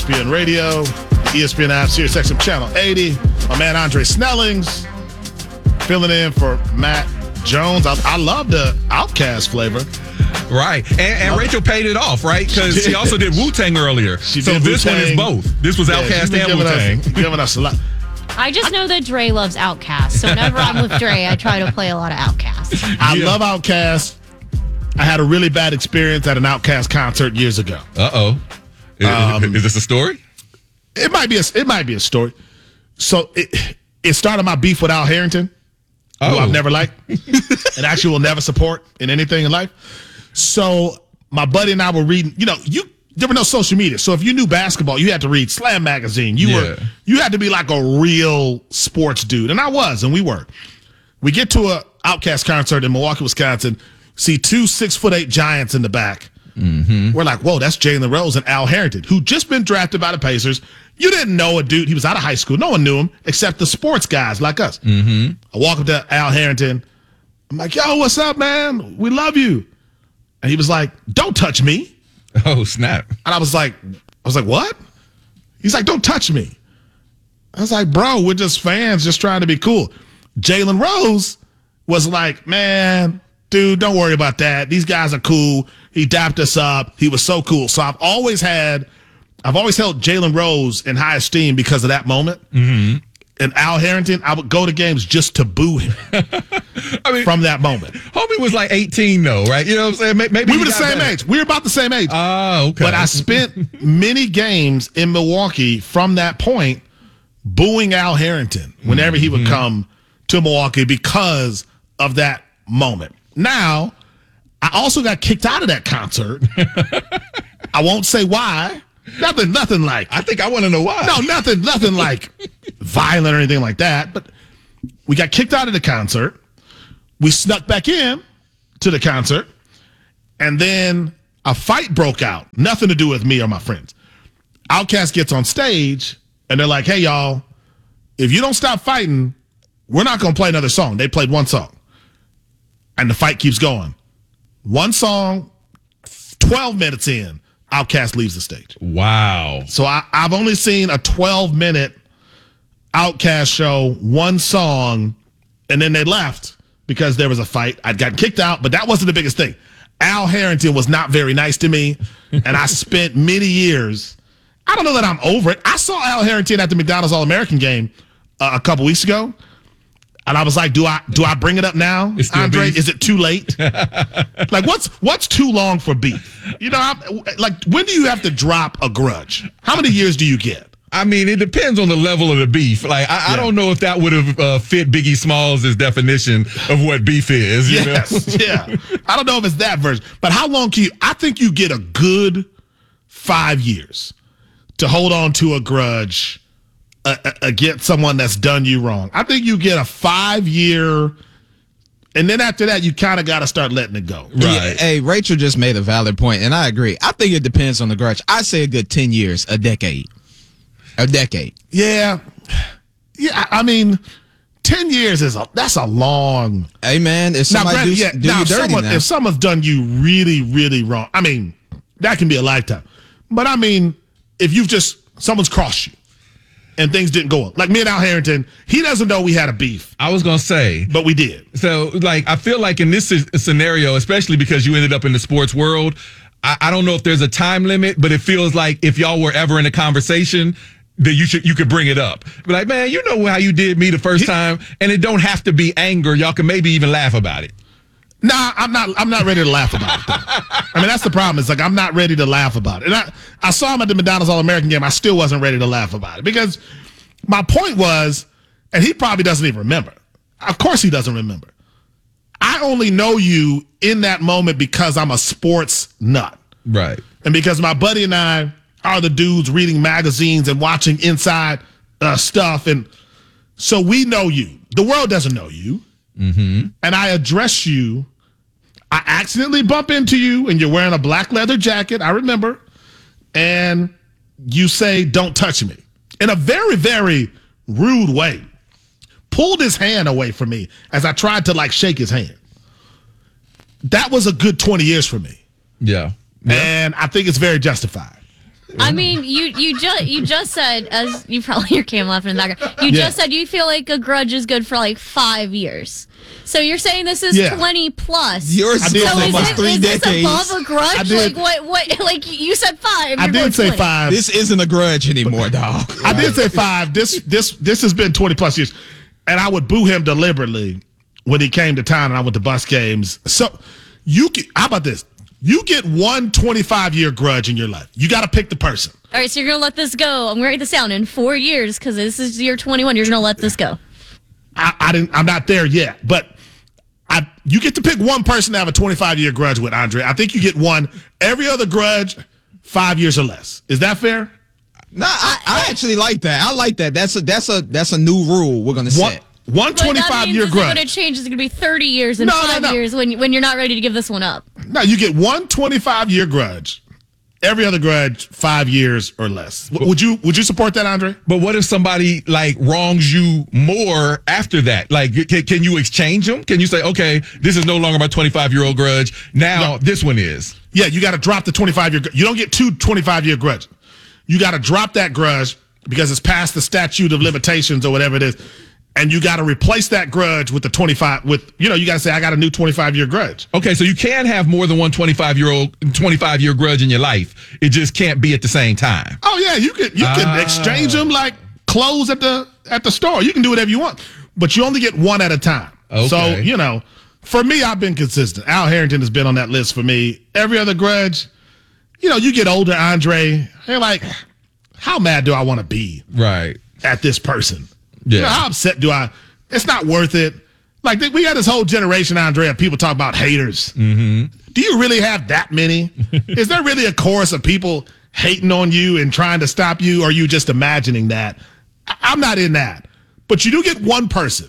ESPN Radio, ESPN app, Sirius XM Channel 80. My man Andre Snellings filling in for Matt Jones. I love the Outkast flavor. Right. And Rachel paid it off, right? Because she also did Wu-Tang earlier. So this one is both. This was Outkast and Wu-Tang. Giving us a lot. I just know that Dre loves Outkast. So whenever I'm with Dre, I try to play a lot of Outkast. I love Outkast. I had a really bad experience at an Outkast concert years ago. Uh-oh. Is this a story? It might be a story. So it started my beef with Al Harrington, who I've never liked and actually will never support in anything in life. So my buddy and I were reading, there were no social media. So if you knew basketball, you had to read Slam Magazine. You had to be like a real sports dude. And I was, and we were. We get to a Outkast concert in Milwaukee, Wisconsin, see two 6'8" giants in the back. Mm-hmm. We're like, whoa, that's Jalen Rose and Al Harrington, who just been drafted by the Pacers. You didn't know a dude. He was out of high school. No one knew him except the sports guys like us. Mm-hmm. I walk up to Al Harrington. I'm like, yo, what's up, man? We love you. And he was like, don't touch me. Oh, snap. And I was like, what? He's like, don't touch me. I was like, bro, we're just fans just trying to be cool. Jalen Rose was like, man, dude, don't worry about that. These guys are cool. He dapped us up. He was so cool. So I've always held Jalen Rose in high esteem because of that moment. Mm-hmm. And Al Harrington, I would go to games just to boo him from that moment. Homie was like 18, though, right? You know what I'm saying? Maybe we were the same age. We were about the same age. Oh, okay. But I spent many games in Milwaukee from that point booing Al Harrington whenever he would come to Milwaukee because of that moment. Now, I also got kicked out of that concert. I won't say why. Nothing like. I think I want to know why. No, nothing like violent or anything like that. But we got kicked out of the concert. We snuck back in to the concert. And then a fight broke out. Nothing to do with me or my friends. Outkast gets on stage and they're like, hey, y'all, if you don't stop fighting, we're not going to play another song. They played one song. And the fight keeps going. One song, 12 minutes in, Outkast leaves the stage. Wow. So I've only seen a 12-minute Outkast show, one song, and then they left because there was a fight. I'd gotten kicked out, but that wasn't the biggest thing. Al Harrington was not very nice to me, and I spent many years. I don't know that I'm over it. I saw Al Harrington at the McDonald's All-American game a couple weeks ago. And I was like, do I bring it up now, Andre? Beef. Is it too late? Like, what's too long for beef? When do you have to drop a grudge? How many years do you get? I mean, it depends on the level of the beef. Like, I don't know if that would have fit Biggie Smalls' definition of what beef is. You know? Yeah. I don't know if it's that version. But how long can you? I think you get a good 5 years to hold on to a grudge against someone that's done you wrong. I think you get a 5-year, and then after that, you kind of got to start letting it go. Right. Yeah, hey, Rachel just made a valid point, and I agree. I think it depends on the grudge. I say a good 10 years, a decade. A decade. Yeah. I mean, 10 years that's a long. Hey, man, if somebody do you dirty now. If someone's done you really, really wrong, I mean, that can be a lifetime. But I mean, if someone's crossed you, and things didn't go up. Like me and Al Harrington, he doesn't know we had a beef. I was going to say. But we did. So, I feel like in this scenario, especially because you ended up in the sports world, I don't know if there's a time limit, but it feels like if y'all were ever in a conversation, that you could bring it up. Be like, man, you know how you did me the first time, and it don't have to be anger. Y'all can maybe even laugh about it. Nah, I'm not ready to laugh about it, though. I mean, that's the problem. It's like I'm not ready to laugh about it. And I saw him at the McDonald's All-American game. I still wasn't ready to laugh about it because my point was, and he probably doesn't even remember. Of course he doesn't remember. I only know you in that moment because I'm a sports nut. Right. And because my buddy and I are the dudes reading magazines and watching inside stuff. And so we know you. The world doesn't know you. Mm-hmm. And I address you. I accidentally bump into you and you're wearing a black leather jacket. I remember. And you say, don't touch me in a very, very rude way. Pulled his hand away from me as I tried to shake his hand. That was a good 20 years for me. Yeah. And I think it's very justified. I mean, you just said, as you probably hear Cam laughing in the background, you just said you feel like a grudge is good for like 5 years. So you're saying this is 20 plus. Yours is almost 3 decades. Is this above a grudge? Like what? Like you said 5. I did say 5. This isn't a grudge anymore, dog. I did say 5. This has been 20 plus years, and I would boo him deliberately when he came to town and I went to bus games. So how about this? You get one 25-year grudge in your life. You got to pick the person. All right, so you're gonna let this go. I'm gonna write this down in 4 years because this is year 21. You're gonna let this go. I'm not there yet, but you get to pick one person to have a 25-year grudge with, Andre. I think you get one. Every other grudge, 5 years or less. Is that fair? No, I actually like that. I like that. That's a new rule we're gonna set. One 25-year grudge. It's going to change. It's going to be 30 years and 5 years when you're not ready to give this one up. No, you get one 25-year grudge. Every other grudge, 5 years or less. Would you support that, Andre? But what if somebody like wrongs you more after that? Like, can you exchange them? Can you say, okay, this is no longer my 25-year-old grudge. Now this one is. Yeah, you got to drop the 25-year. You don't get two 25-year grudges. You got to drop that grudge because it's past the statute of limitations or whatever it is. And you got to replace that grudge with the 25 with, you got to say, I got a new 25-year grudge. Okay, so you can have more than one 25-year grudge in your life. It just can't be at the same time. Oh yeah, you can exchange them like clothes at the store. You can do whatever you want, but you only get one at a time. Okay. So, for me, I've been consistent. Al Harrington has been on that list for me. Every other grudge, you get older, Andre, you're like, how mad do I want to be at this person? Yeah. How upset do I? It's not worth it. Like, we got this whole generation, Andre, of people talk about haters. Mm-hmm. Do you really have that many? Is there really a chorus of people hating on you and trying to stop you, or are you just imagining that? I'm not in that. But you do get one person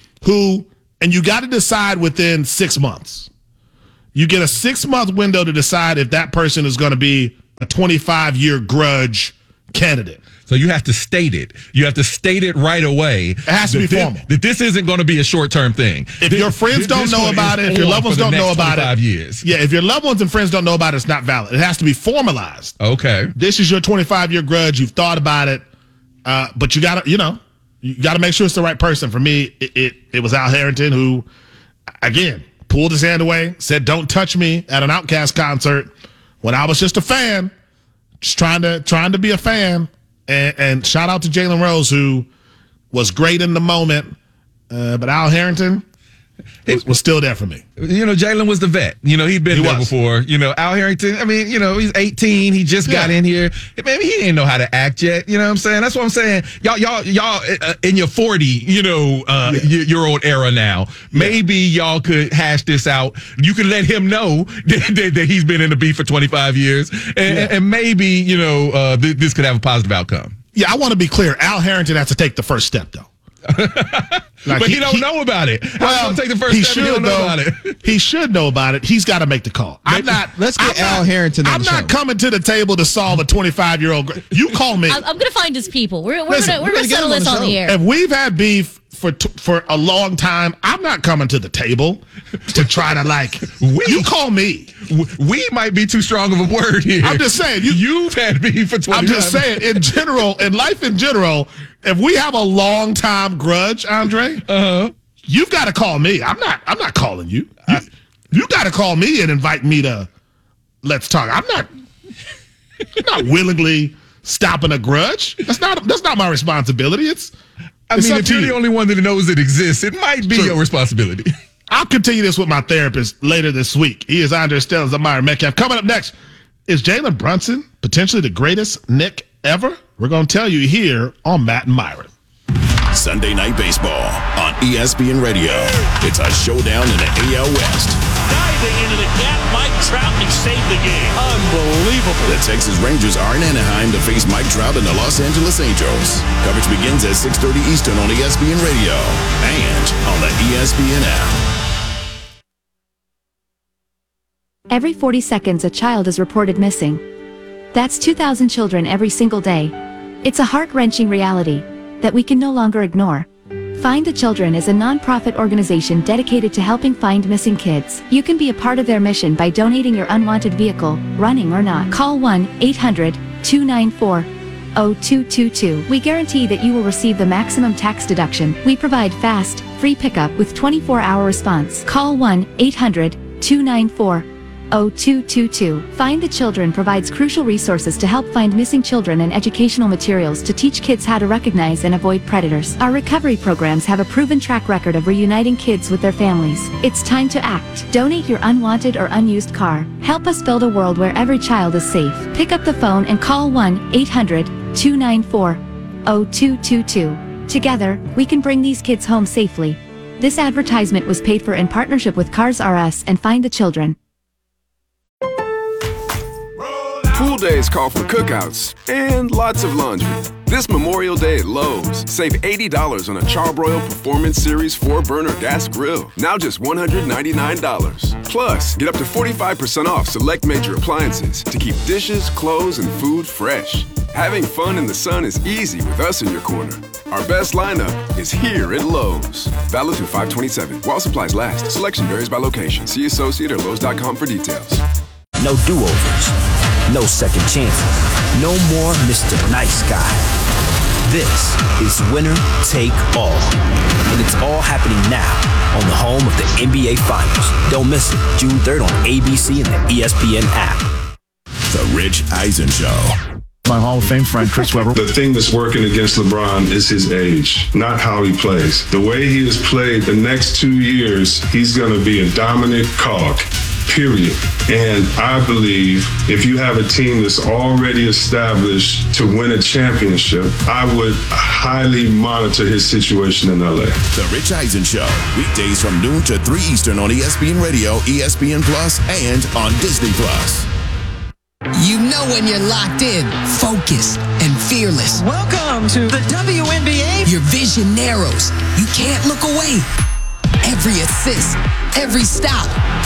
and you got to decide within 6 months. You get a 6-month window to decide if that person is going to be a 25-year grudge candidate. So you have to state it. You have to state it right away. It has to be formal. That this isn't going to be a short-term thing. If your friends don't know about it, if your loved ones don't know about it, years. Yeah, if your loved ones and friends don't know about it, it's not valid. It has to be formalized. Okay. This is your 25-year grudge. You've thought about it, but you got to make sure it's the right person. For me, it was Al Harrington who, again, pulled his hand away, said, "Don't touch me" at an Outkast concert when I was just a fan, just trying to be a fan. And shout out to Jalen Rose, who was great in the moment, but Al Harrington was still there for me. Jalen was the vet. He'd been there before. Al Harrington, he's 18. He just got in here. Maybe he didn't know how to act yet. You know what I'm saying? That's what I'm saying. Y'all in your 40-year-old era now. Maybe y'all could hash this out. You could let him know that he's been in the beef for 25 years. And maybe, this could have a positive outcome. Yeah, I want to be clear. Al Harrington has to take the first step, though. But he don't know about it. Well, take the first step. He don't know about it. He should know about it. He's got to make the call. Let's get Al Harrington on the show. I'm not coming to the table to solve a 25-year-old. You call me. I'm going to find his people. We're going to settle this on the air. If we've had beef for a long time, I'm not coming to the table to try to you call me. We might be too strong of a word here. I'm just saying. You've had beef for 25 I'm just saying, in life in general, if we have a long time grudge, Andre, you've got to call me. I'm not calling you. You got to call me and invite me to let's talk. I'm not willingly stopping a grudge. That's not my responsibility. If you're the only one that knows it exists, it might be your responsibility. I'll continue this with my therapist later this week. He is Andre Stellers. I'm Myron Metcalf. Coming up next, is Jalen Brunson potentially the greatest Knick ever? We're going to tell you here on Matt and Myron. Sunday Night Baseball on ESPN Radio. It's a showdown in the AL West. Diving into the gap, Mike Trout, and he saved the game. Unbelievable. The Texas Rangers are in Anaheim to face Mike Trout and the Los Angeles Angels. Coverage begins at 6:30 Eastern on ESPN Radio and on the ESPN app. Every 40 seconds a child is reported missing. That's 2,000 children every single day. It's a heart-wrenching reality that we can no longer ignore. Find the Children is a non-profit organization dedicated to helping find missing kids. You can be a part of their mission by donating your unwanted vehicle, running or not. Call 1-800 800-294-0222. We guarantee that you will receive the maximum tax deduction. We provide fast, free pickup with 24-hour response. Call 1-800-294-0222. Find the Children provides crucial resources to help find missing children and educational materials to teach kids how to recognize and avoid predators. Our recovery programs have a proven track record of reuniting kids with their families. It's time to act. Donate your unwanted or unused car. Help us build a world where every child is safe. Pick up the phone and call 1-800-294-0222. Together, we can bring these kids home safely. This advertisement was paid for in partnership with Cars R Us and Find the Children. Pool days call for cookouts and lots of laundry. This Memorial Day at Lowe's, save $80 on a Charbroil Performance Series 4-burner gas grill. Now just $199. Plus, get up to 45% off select major appliances to keep dishes, clothes, and food fresh. Having fun in the sun is easy with us in your corner. Our best lineup is here at Lowe's. Valid through 5/27. While supplies last. Selection varies by location. See associate or Lowe's.com for details. No do-overs. No second chances. No more Mr. Nice Guy. This is winner take all. And it's all happening now on the home of the NBA Finals. Don't miss it. June 3rd on ABC and the ESPN app. The Rich Eisen Show. My Hall of Fame friend, Chris Webber. The thing that's working against LeBron is his age, not how he plays. The way he has played the next 2 years, he's going to be a dominant cog. Period. And I believe if you have a team that's already established to win a championship, I would highly monitor his situation in LA. The Rich Eisen Show, weekdays from noon to 3 Eastern on ESPN Radio, ESPN Plus, and on Disney Plus. You know when you're locked in, focused, and fearless. Welcome to the WNBA. Your vision narrows. You can't look away. Every assist, every stop,